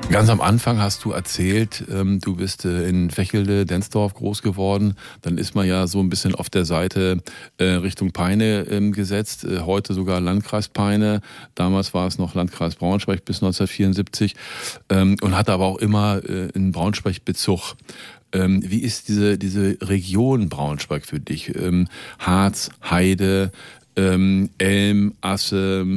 Ganz am Anfang hast du erzählt, du bist in Vechelde, Densdorf groß geworden. Dann ist man ja so ein bisschen auf der Seite Richtung Peine gesetzt. Heute sogar Landkreis Peine. Damals war es noch Landkreis Braunschweig bis 1974 und hatte aber auch immer einen Braunschweig-Bezug. Wie ist diese Region Braunschweig für dich? Harz, Heide, Elm, Asse,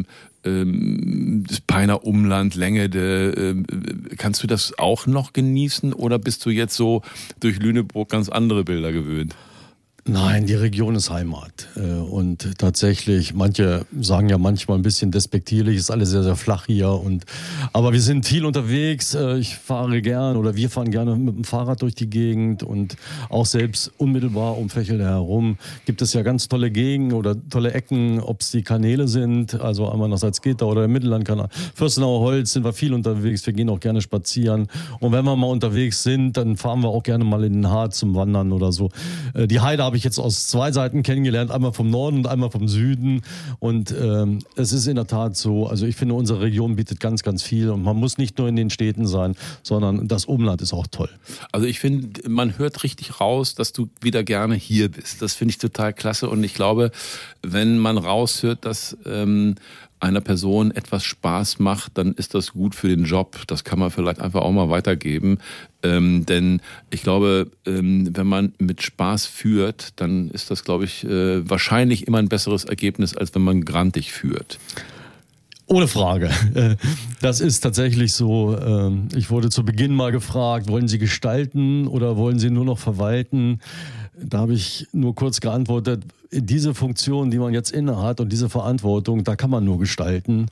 das Peiner Umland, Längede, kannst du das auch noch genießen oder bist du jetzt so durch Lüneburg ganz andere Bilder gewöhnt? Nein, die Region ist Heimat. Und tatsächlich, manche sagen ja manchmal ein bisschen despektierlich, ist alles sehr, sehr flach hier. Aber wir sind viel unterwegs. Ich fahre gern oder wir fahren gerne mit dem Fahrrad durch die Gegend. Und auch selbst unmittelbar um Vechelde herum gibt es ja ganz tolle Gegenden oder tolle Ecken, ob es die Kanäle sind, also einmal nach Salzgitter oder der Mittellandkanal. Fürstenauer Holz sind wir viel unterwegs. Wir gehen auch gerne spazieren. Und wenn wir mal unterwegs sind, dann fahren wir auch gerne mal in den Harz zum Wandern oder so. Die Heide habe ich jetzt aus zwei Seiten kennengelernt, einmal vom Norden und einmal vom Süden. Und es ist in der Tat so, also ich finde, unsere Region bietet ganz, ganz viel. Und man muss nicht nur in den Städten sein, sondern das Umland ist auch toll. Also ich finde, man hört richtig raus, dass du wieder gerne hier bist. Das finde ich total klasse. Und ich glaube, wenn man raushört, dass einer Person etwas Spaß macht, dann ist das gut für den Job. Das kann man vielleicht einfach auch mal weitergeben. Denn ich glaube, wenn man mit Spaß führt, dann ist das, glaube ich, wahrscheinlich immer ein besseres Ergebnis, als wenn man grantig führt. Ohne Frage. Das ist tatsächlich so. Ich wurde zu Beginn mal gefragt, wollen Sie gestalten oder wollen Sie nur noch verwalten? Da habe ich nur kurz geantwortet, diese Funktion, die man jetzt innehat und diese Verantwortung, da kann man nur gestalten,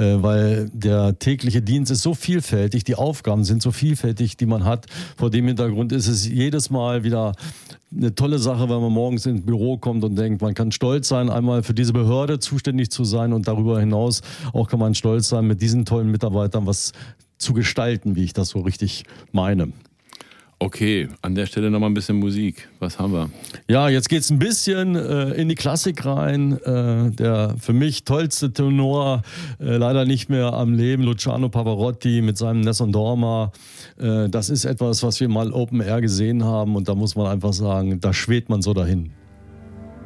weil der tägliche Dienst ist so vielfältig, die Aufgaben sind so vielfältig, die man hat. Vor dem Hintergrund ist es jedes Mal wieder eine tolle Sache, wenn man morgens ins Büro kommt und denkt, man kann stolz sein, einmal für diese Behörde zuständig zu sein und darüber hinaus auch kann man stolz sein, mit diesen tollen Mitarbeitern was zu gestalten, wie ich das so richtig meine. Okay, an der Stelle nochmal ein bisschen Musik. Was haben wir? Ja, jetzt geht's ein bisschen in die Klassik rein. Der für mich tollste Tenor, leider nicht mehr am Leben, Luciano Pavarotti mit seinem Nessun Dorma. Das ist etwas, was wir mal Open Air gesehen haben und da muss man einfach sagen, da schwebt man so dahin.